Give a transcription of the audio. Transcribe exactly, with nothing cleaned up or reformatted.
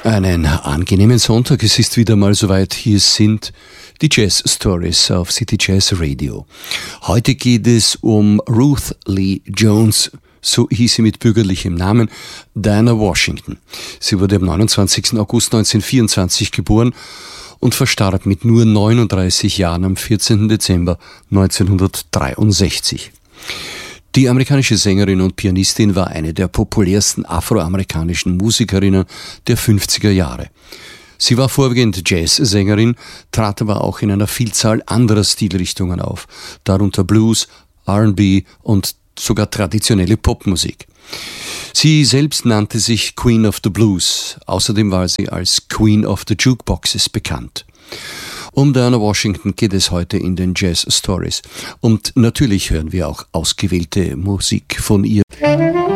Einen angenehmen Sonntag, es ist wieder mal soweit, hier sind die Jazz Stories auf City Jazz Radio. Heute geht es um Ruth Lee Jones, so hieß sie mit bürgerlichem Namen, Dinah Washington. Sie wurde am neunundzwanzigsten August neunzehnhundertvierundzwanzig geboren und verstarb mit nur neununddreißig Jahren am vierzehnten Dezember neunzehnhundertdreiundsechzig. Die amerikanische Sängerin und Pianistin war eine der populärsten afroamerikanischen Musikerinnen der fünfziger Jahre. Sie war vorwiegend Jazzsängerin, trat aber auch in einer Vielzahl anderer Stilrichtungen auf, darunter Blues, R and B und sogar traditionelle Popmusik. Sie selbst nannte sich Queen of the Blues, außerdem war sie als Queen of the Jukeboxes bekannt. Um Dinah Washington geht es heute in den Jazz Stories. Und natürlich hören wir auch ausgewählte Musik von ihr.